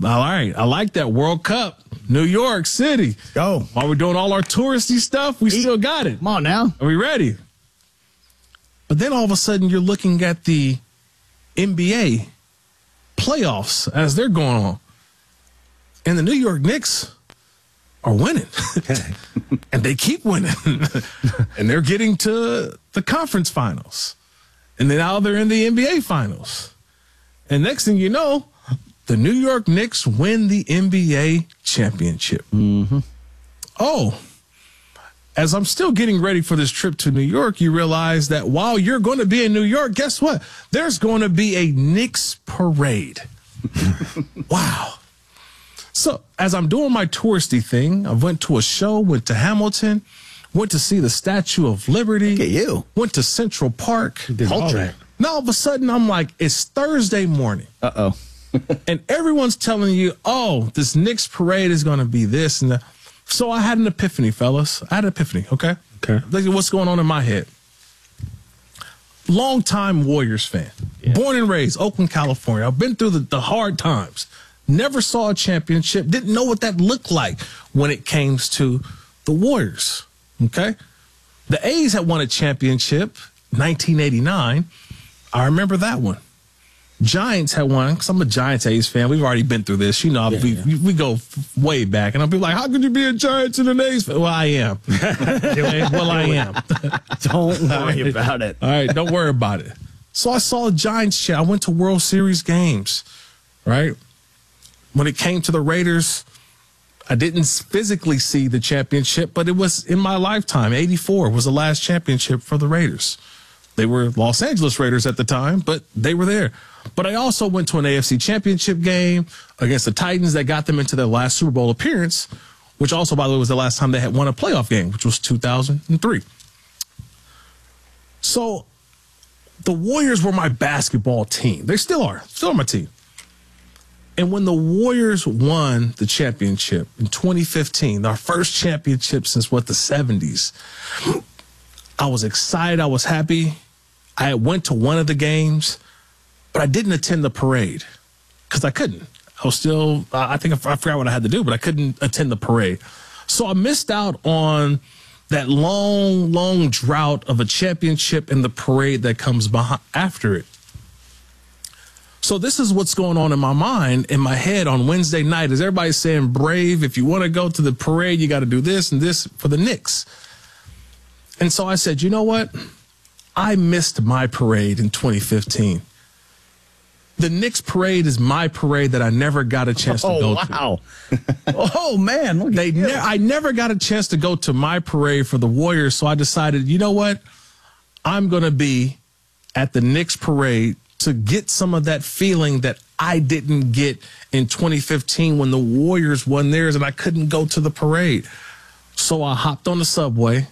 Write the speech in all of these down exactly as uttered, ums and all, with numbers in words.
All right. I like that. World Cup, New York City. Go. While we're doing all our touristy stuff, we Eat. still got it. Come on now. Are we ready? But then all of a sudden you're looking at the N B A playoffs as they're going on. And the New York Knicks are winning. And they keep winning. And they're getting to the conference finals. And then now they're in the N B A finals. And next thing you know, the New York Knicks win the N B A championship. Mm-hmm. Oh, as I'm still getting ready for this trip to New York, you realize that while you're going to be in New York, guess what? There's going to be a Knicks parade. Wow. So as I'm doing my touristy thing, I went to a show, went to Hamilton, went to see the Statue of Liberty. Look at you. Went to Central Park. Culture. Now all of a sudden I'm like, it's Thursday morning. Uh-oh. And everyone's telling you, oh, this Knicks parade is going to be this and that. So I had an epiphany, fellas. I had an epiphany, okay? Okay. Look at what's going on in my head. Longtime Warriors fan. Yeah. Born and raised, Oakland, California. I've been through the, the hard times. Never saw a championship. Didn't know what that looked like when it came to the Warriors, okay? The A's had won a championship, nineteen eighty-nine. I remember that one. Giants had won, because I'm a Giants A's fan. We've already been through this. You know, yeah, we, yeah. we go way back. And I'll be like, how could you be a Giants and an A's fan? Well, I am. well, I am. Don't worry right. about it. All right, don't worry about it. So I saw a Giants chat. I went to World Series games, right? When it came to the Raiders, I didn't physically see the championship, but it was in my lifetime. eighty-four was the last championship for the Raiders. They were Los Angeles Raiders at the time, but they were there. But I also went to an A F C championship game against the Titans that got them into their last Super Bowl appearance, which also, by the way, was the last time they had won a playoff game, which was two thousand three. So the Warriors were my basketball team. They still are, still are my team. And when the Warriors won the championship in twenty fifteen, our first championship since, what, the seventies, I was excited. I was happy. I went to one of the games, but I didn't attend the parade because I couldn't. I was still, I think I forgot what I had to do, but I couldn't attend the parade. So I missed out on that long, long drought of a championship and the parade that comes behind, after it. So this is what's going on in my mind, in my head on Wednesday night, is everybody saying, Brave, if you want to go to the parade, you got to do this and this for the Knicks. And so I said, you know what? I missed my parade in twenty fifteen. The Knicks parade is my parade that I never got a chance to oh, go wow. to. Oh, man. Look they ne- I never got a chance to go to my parade for the Warriors, so I decided, you know what? I'm going to be at the Knicks parade to get some of that feeling that I didn't get in twenty fifteen when the Warriors won theirs and I couldn't go to the parade. So I hopped on the subway,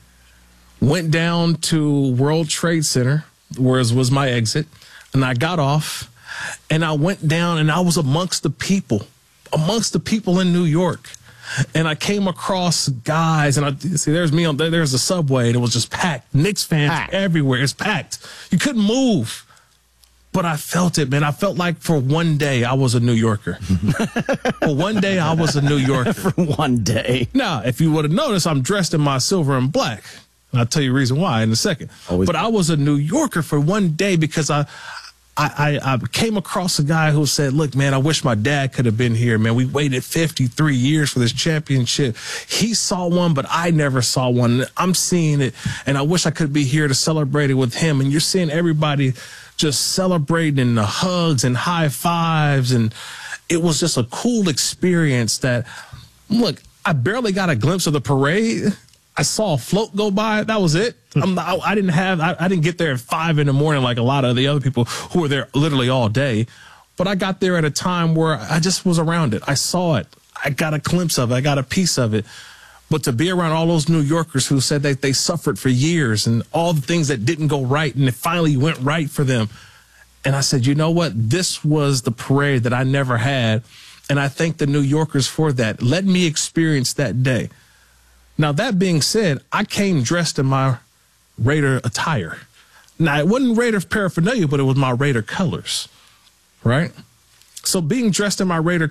went down to World Trade Center, where was my exit, and I got off, and I went down, and I was amongst the people, amongst the people in New York. And I came across guys, and I see there's me on there, there's the subway, and it was just packed. Knicks fans packed. Everywhere. It's packed. You couldn't move. But I felt it, man. I felt like for one day I was a New Yorker. For one day I was a New Yorker. For one day. Now, if you would have noticed, I'm dressed in my silver and black. I'll tell you the reason why in a second. Always. But I was a New Yorker for one day because I, I, I, I came across a guy who said, look, man, I wish my dad could have been here, man. We waited fifty-three years for this championship. He saw one, but I never saw one. I'm seeing it, and I wish I could be here to celebrate it with him. And you're seeing everybody just celebrating and the hugs and high fives. And it was just a cool experience that, look, I barely got a glimpse of the parade. I saw a float go by. That was it. I'm not, I didn't have, I, I didn't get there at five in the morning like a lot of the other people who were there literally all day. But I got there at a time where I just was around it. I saw it. I got a glimpse of it. I got a piece of it. But to be around all those New Yorkers who said that they suffered for years and all the things that didn't go right and it finally went right for them. And I said, you know what? This was the parade that I never had. And I thank the New Yorkers for that. Let me experience that day. Now, that being said, I came dressed in my Raider attire. Now, it wasn't Raider paraphernalia, but it was my Raider colors, right? So being dressed in my Raider